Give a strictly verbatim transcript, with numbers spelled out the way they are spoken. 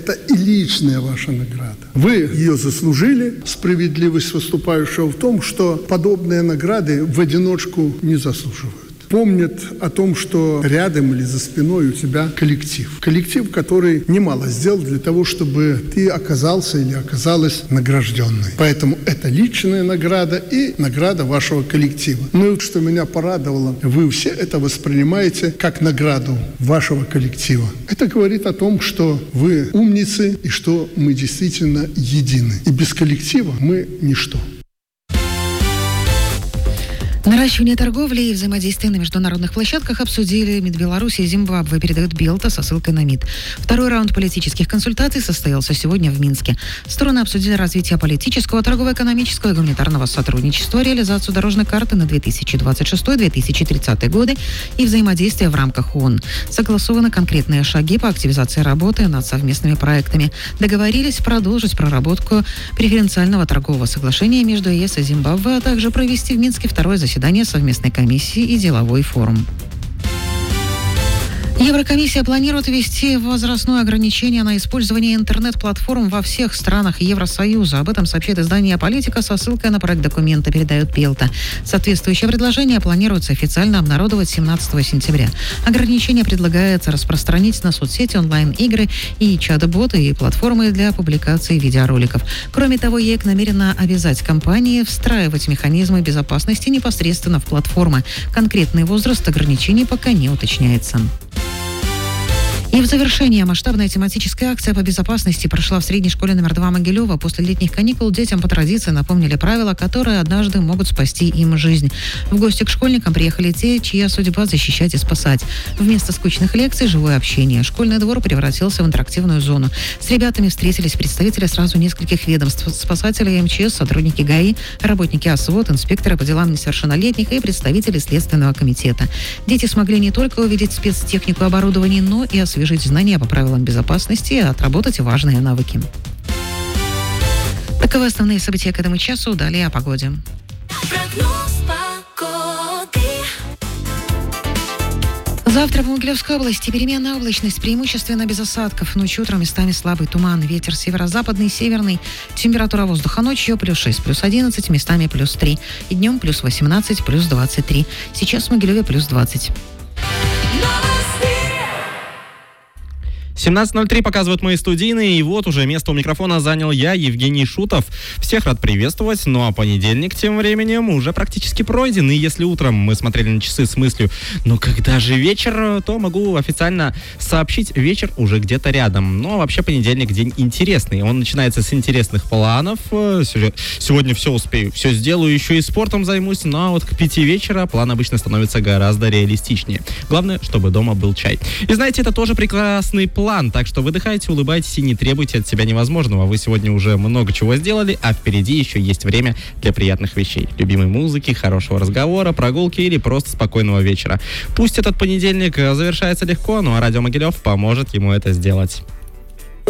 это и личная ваша награда. Вы ее заслужили. Справедливость выступающего в том, что подобные награды в одиночку не заслуживают. Помнят о том, что рядом или за спиной у тебя коллектив. Коллектив, который немало сделал для того, чтобы ты оказался или оказалась награжденной. Поэтому это личная награда и награда вашего коллектива. Ну и что меня порадовало, вы все это воспринимаете как награду вашего коллектива. Это говорит о том, что вы умницы и что мы действительно едины. И без коллектива мы ничто. Наращивание торговли и взаимодействие на международных площадках обсудили МИД Беларуси и Зимбабве, передает Белта со ссылкой на МИД. Второй раунд политических консультаций состоялся сегодня в Минске. Стороны обсудили развитие политического, торгово-экономического и гуманитарного сотрудничества, реализацию дорожной карты на две тысячи двадцать шестой - две тысячи тридцатый годы и взаимодействие в рамках ООН. Согласованы конкретные шаги по активизации работы над совместными проектами. Договорились продолжить проработку преференциального торгового соглашения между ЕС и Зимбабве, а также провести в Минске второе заседание совместной комиссии и деловой форум. Еврокомиссия планирует ввести возрастное ограничение на использование интернет-платформ во всех странах Евросоюза. Об этом сообщает издание «Политика» со ссылкой на проект документа, передает Белта. Соответствующее предложение планируется официально обнародовать семнадцатого сентября. Ограничение предлагается распространить на соцсети, онлайн-игры и чат-боты и платформы для публикации видеороликов. Кроме того, ЕК намерена обязать компании встраивать механизмы безопасности непосредственно в платформы. Конкретный возраст ограничений пока не уточняется. И в завершение масштабная тематическая акция по безопасности прошла в средней школе номер два Могилева. После летних каникул детям по традиции напомнили правила, которые однажды могут спасти им жизнь. В гости к школьникам приехали те, чья судьба защищать и спасать. Вместо скучных лекций – живое общение. Школьный двор превратился в интерактивную зону. С ребятами встретились представители сразу нескольких ведомств: спасатели МЧС, сотрудники ГАИ, работники ОСВОД, инспекторы по делам несовершеннолетних и представители Следственного комитета. Дети смогли не только увидеть спецтехнику и оборудование, но и освежить освежить знания по правилам безопасности и отработать важные навыки. Таковы основные события к этому часу. Далее о погоде. Завтра в Могилевской области переменная облачность, преимущественно без осадков. Ночью, утром местами слабый туман. Ветер северо-западный, северный. Температура воздуха ночью плюс шесть, плюс одиннадцать, местами плюс три. И днем плюс восемнадцать, плюс двадцать три. Сейчас в Могилеве плюс двадцать. семнадцать ноль три показывают мои студийные, и вот уже место у микрофона занял я, Евгений Шутов. Всех рад приветствовать, ну а понедельник тем временем уже практически пройден, и если утром мы смотрели на часы с мыслью, ну когда же вечер, то могу официально сообщить, вечер уже где-то рядом. Но вообще понедельник день интересный, он начинается с интересных планов. Сегодня все успею, все сделаю, еще и спортом займусь, ну а вот к пяти вечера план обычно становится гораздо реалистичнее. Главное, чтобы дома был чай. И знаете, это тоже прекрасный план. План, так что выдыхайте, улыбайтесь и не требуйте от себя невозможного. Вы сегодня уже много чего сделали, а впереди еще есть время для приятных вещей. Любимой музыки, хорошего разговора, прогулки или просто спокойного вечера. Пусть этот понедельник завершается легко, ну а Радио Могилев поможет ему это сделать.